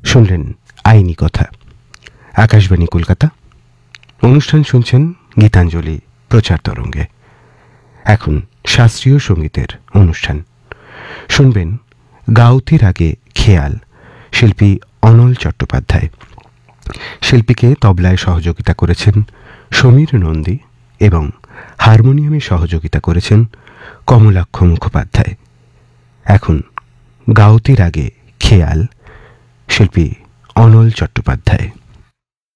শুনলেন আইনি কথা। আকাশবাণী কলকাতা। অনুষ্ঠান শুনছেন গীতাঞ্জলি প্রচার তরঙ্গে। এখন শাস্ত্রীয় সঙ্গীতের অনুষ্ঠান শুনবেন গাউতির আগে খেয়াল, শিল্পী অনল চট্টোপাধ্যায়। শিল্পীকে তবলায় সহযোগিতা করেছেন সমীর নন্দী এবং হারমোনিয়ামে সহযোগিতা করেছেন কমলাক্ষ মুখোপাধ্যায়। এখন গাউতির আগে খেয়াল, শিল্পী অনল চট্টোপাধ্যায়।